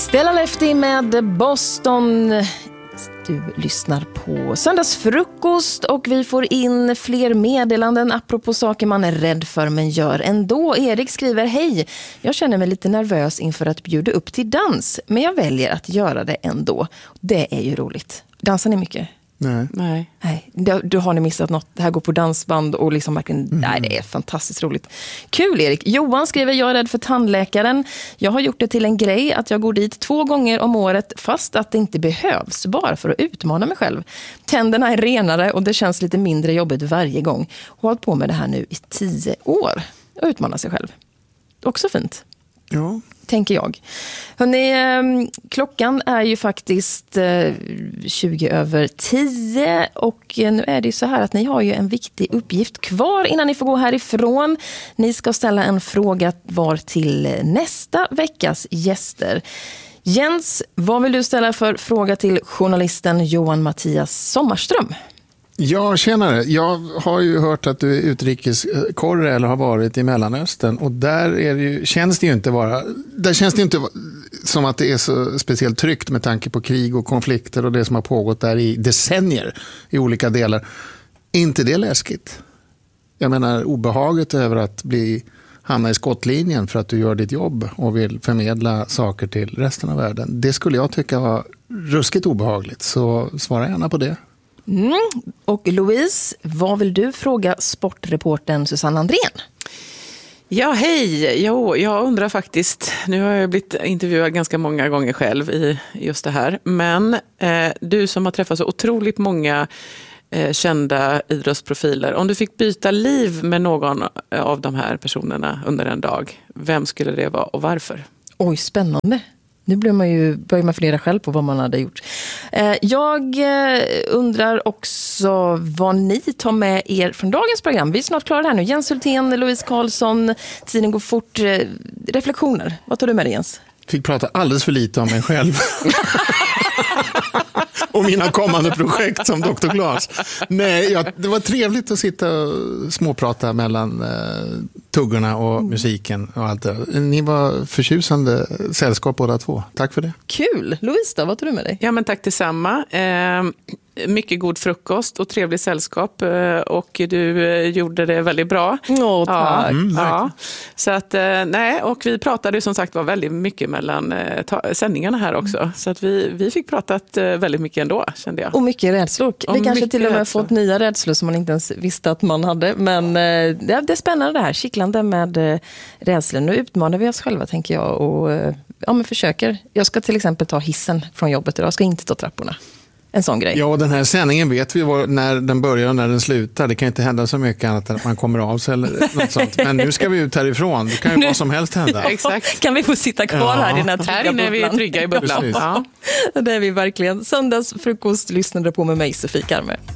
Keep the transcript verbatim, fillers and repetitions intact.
Stella Lefty med Boston. Du lyssnar på Söndagsfrukost och vi får in fler meddelanden apropå saker man är rädd för men gör ändå. Erik skriver: hej, jag känner mig lite nervös inför att bjuda upp till dans, men jag väljer att göra det ändå. Det är ju roligt. Dansar ni mycket? Nej. Nej. Nej. Du, du har ni missat något. Det här går på dansband och liksom verkligen, mm. nej, det är fantastiskt roligt. Kul, Erik. Johan skriver: jag är rädd för tandläkaren. Jag har gjort det till en grej att jag går dit två gånger om året fast att det inte behövs, bara för att utmana mig själv. Tänderna är renare och det känns lite mindre jobbigt varje gång. Jag har hållit på med det här nu i tio år. Och utmana sig själv. Också fint. Ja. Tänker jag. Hörrni, klockan är ju faktiskt tjugo över tio och nu är det ju så här att ni har ju en viktig uppgift kvar innan ni får gå härifrån. Ni ska ställa en fråga var till nästa veckas gäster. Jens, vad vill du ställa för fråga till journalisten Johan Mattias Sommarström? Ja, tjenare. Jag har ju hört att du är utrikeskorre eller har varit i Mellanöstern och där är det ju, känns det ju inte vara, där känns det ju inte som att det är så speciellt tryggt med tanke på krig och konflikter och det som har pågått där i decennier i olika delar. Är inte det läskigt? Jag menar, obehaget över att bli hamna i skottlinjen för att du gör ditt jobb och vill förmedla saker till resten av världen. Det skulle jag tycka var ruskigt obehagligt, så svara gärna på det. Mm. Och Louise, vad vill du fråga sportreportern Susanne Andrén? Ja, hej. Jo, jag undrar faktiskt, nu har jag blivit intervjuad ganska många gånger själv i just det här, men eh, du som har träffat så otroligt många eh, kända idrottsprofiler, om du fick byta liv med någon av de här personerna under en dag, vem skulle det vara och varför? Oj, spännande. Nu börjar man ju börjar man fundera själv på vad man hade gjort. Jag undrar också vad ni tar med er från dagens program. Vi är snart klara här nu. Jens Hultén, Louise Karlsson, tiden går fort. Reflektioner, vad tar du med dig, Jens? Fick prata alldeles för lite om mig själv. Och mina kommande projekt som doktor Glas. Nej, ja, det var trevligt att sitta och småprata mellan eh, tuggorna och mm. musiken och allt det. Ni var förtjusande sällskap båda två. Tack för det. Kul. Louise då, vad tar du med dig? Ja, men tack detsamma. Eh, mycket god frukost och trevlig sällskap eh, och du eh, gjorde det väldigt bra. Åh, tack. Ja, mm, ja. Så att, eh, nej, och vi pratade som sagt var väldigt mycket mellan eh, ta- sändningarna här också. Mm. Så att vi, vi fick pratat eh, väldigt mycket ändå, kände jag. Och mycket rädslor. Vi kanske till och med rädslor. Fått nya rädslor som man inte ens visste att man hade. Men eh, det är spännande det här, kittlande med eh, rädslor. Nu utmanar vi oss själva, tänker jag, och eh, ja, men försöker. Jag ska till exempel ta hissen från jobbet idag. Jag ska inte ta trapporna. En sån grej. Ja, den här sändningen vet vi var, när den börjar och när den slutar. Det kan inte hända så mycket annat än att man kommer av sig eller något sånt. Men nu ska vi ut härifrån. Det kan ju nu, vad som helst hända. Exakt. Kan vi få sitta kvar ja. här i den här trygga här inne bubblan? Vi är trygga i bubblan. Ja. Det är vi verkligen. Söndagsfrukost lyssnade på med mig, Sofie Karme.